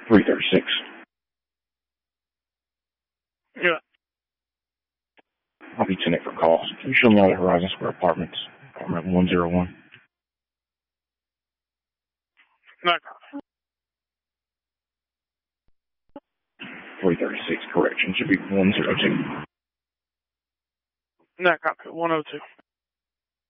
336. Yeah. I'll be 10 for calls. Can you show me all the Horizon Square Apartments? Apartment 101. Not 336, correction. Should be 102. copy. 102.